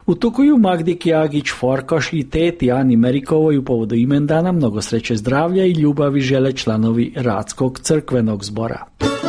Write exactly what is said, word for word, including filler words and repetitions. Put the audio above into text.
U Tukuju Magdi Kjagić Forkoš i teti Ani Merikovoj u povodu imendana mnogo sreće, zdravlja i ljubavi žele članovi Radskog crkvenog zbora.